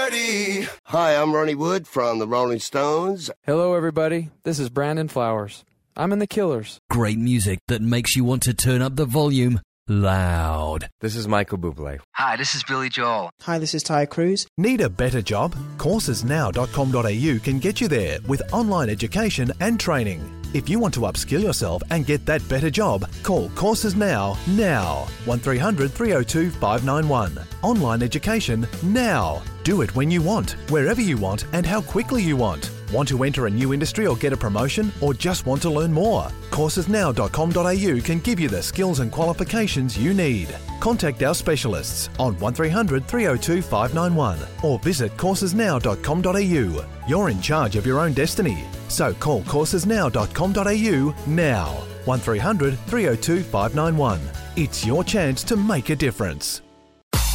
party. Hi, I'm Ronnie Wood from the Rolling Stones. Hello, everybody. This is Brandon Flowers. I'm in the Killers. Great music that makes you want to turn up the volume loud. This is Michael Bublé. Hi, this is Billy Joel. Hi, this is Ty Cruz. Need a better job? Coursesnow.com.au can get you there with online education and training. If you want to upskill yourself and get that better job, call Courses now. 1300 302 591. Online education now. Do it when you want, wherever you want, and how quickly you want. Want to enter a new industry or get a promotion, or just want to learn more? Coursesnow.com.au can give you the skills and qualifications you need. Contact our specialists on 1300 302 591 or visit coursesnow.com.au. You're in charge of your own destiny, so call coursesnow.com.au now. 1300 302 591. It's your chance to make a difference.